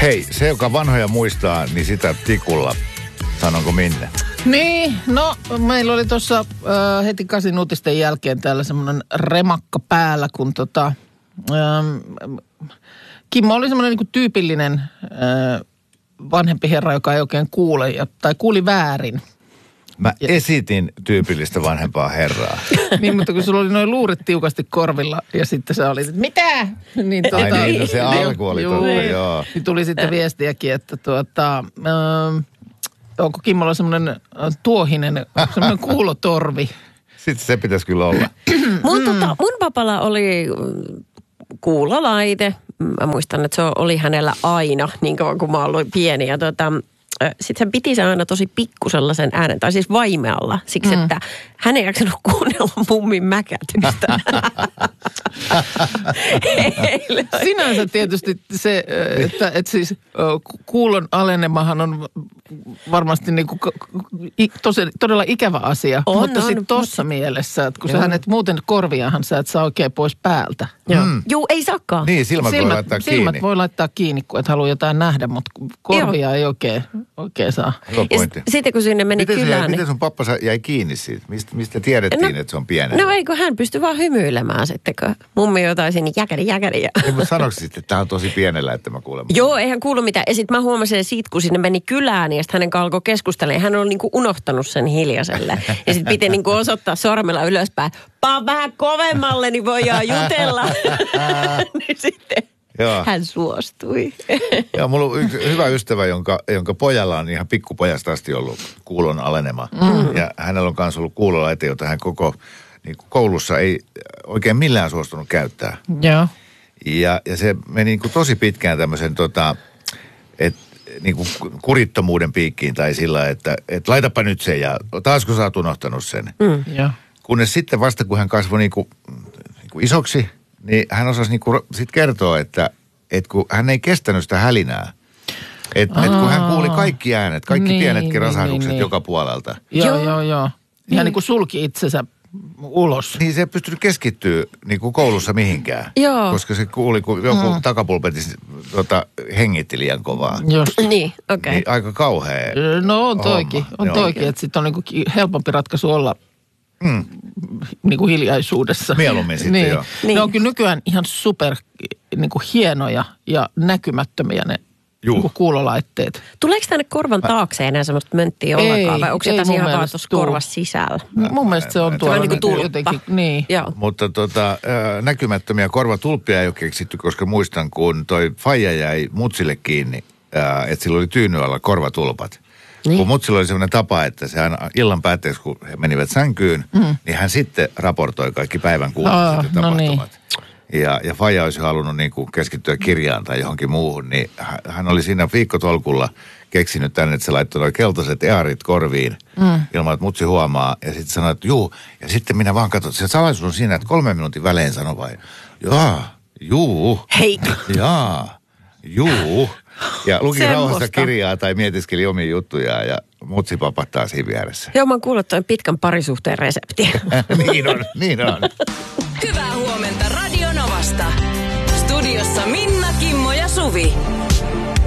Hei, se joka vanhoja muistaa, niin sitä tikulla. Sanonko Minne? Niin, no meillä oli tuossa heti 8 uutisten jälkeen täällä semmoinen remakka päällä, kun Kimmo oli semmoinen niinku tyypillinen vanhempi herra, joka ei oikein kuule tai kuuli väärin. Mä esitin tyypillistä vanhempaa herraa. Niin, mutta kun sulla oli noin luurit tiukasti korvilla ja sitten sä olit, että mitä? Niin, Ai niin, no se alku oli totta, joo. Niin tuli sitten viestiäkin, että onko Kimmolla semmoinen tuohinen, semmoinen kuulotorvi? Sitten se pitäisi kyllä olla. Mun papalla oli kuulolaite. Mä muistan, että se oli hänellä aina, niin kauan kuin mä olin pieni. Ja sitten hän piti se aina tosi pikkusella sen äänen, tai siis vaimealla, siksi että hän ei jaksanut kuunnella mummin mäkätystä. Sinänsä tietysti se, että siis kuulon alenemahan on varmasti niinku todella ikävä asia, mutta sitten tossa mielessä, että kun sä hänet muuten korviahan sä et saa oikein pois päältä. Joo, ei saakaan. Niin, silmät voi laittaa kiinni. Silmät voi laittaa kiinni, kun et halua jotain nähdä, mutta korvia ei oikein saa. Hyvä pointti. Sitten kun sinne meni kylään. Miten sun pappa jäi kiinni siitä? Mistä tiedettiin, että se on pienellä? No eikö hän pysty vaan hymyilemään sitten, kun mummi jotain sinne jäkäri. Ei, mutta sanoiko sitten, että tämä on tosi pienellä, että mä kuulen? Joo, eihän kuulu mitään. Ja sitten mä huomasin siitä, kun sinne meni kylään, ja sitten hänen alkoi keskustelemaan. Hän on niinku unohtanut sen hiljaiselle. Ja sitten piti niinku osoittaa sormella ylöspäin. Paa vähän kovemmalle, niin voidaan jutella. Niin sitten hän suostui. Joo, mulla on yksi hyvä ystävä, jonka pojalla on ihan pikkupojasta asti ollut kuulon alenema. Ja hänellä on myös ollut kuulolaite, jota hän koko niin koulussa ei oikein millään suostunut käyttää. Joo. Ja se meni niin kuin tosi pitkään tämmöisen niin kuin kurittomuuden piikkiin tai sillä, että laitapa nyt se ja taasko sä oot unohtanut sen. Joo. Kunnes sitten vasta kun hän kasvoi niin kuin isoksi, niin hän osasi niin kuin sit kertoa, että kun hän ei kestänyt sitä hälinää. Että kun hän kuuli kaikki äänet, kaikki pienetkin rasahdukset joka puolelta. Joo. Ihan niin kuin sulki itsensä ulos. Niin se ei pystynyt keskittyä niin kuin koulussa mihinkään. Joo. Koska se kuuli, kun joku takapulpetin hengitti liian kovaa. Just. Niin, okei. Niin aika kauhea. No on toikin. On toikin, että sitten on niin kuin helpompi ratkaisu olla niin kuin hiljaisuudessa. Mieluummin sitten, niin. joo. Ne on kyllä nykyään ihan super niin kuin hienoja ja näkymättömiä ne niin kuin kuulolaitteet. Tuleeko tänne korvan taakse enää semmoista mönttiä ollenkaan? Vai onko se tässä ihan vaan tuossa korvassa sisällä? Mun mielestä se on tuolla niin kuin tulppa. jotenkin. Niin. Joo. Mutta näkymättömiä korvatulppia ei ole keksitty, koska muistan, kun toi faija jäi mutsille kiinni, että sillä oli tyyny alla korvatulpat. Niin. Kun mutsilla oli sellainen tapa, että sehän illan päätteeksi, kun he menivät sänkyyn, niin hän sitten raportoi kaikki päivän kuulumiset ja tapahtumat. Ja faija olisi halunnut niin kuin keskittyä kirjaan tai johonkin muuhun, niin hän oli siinä viikkotolkulla keksinyt tänne, että se laittoi nuo keltaiset earit korviin ilman, että mutsi huomaa. Ja sitten sanoi, että juu. Ja sitten minä vaan katson, se salaisuus on siinä, että 3 minuutin välein sanoi vain, hei. Juu. Ja luki rauhassa kirjaa tai mietiskeli omia juttujaan ja mutsi papattaa siinä vieressä. Joo, mä oon kuullut toi pitkän parisuhteen reseptiä. niin on. Hyvää huomenta Radio Novasta. Studiossa Minna, Kimmo ja Suvi.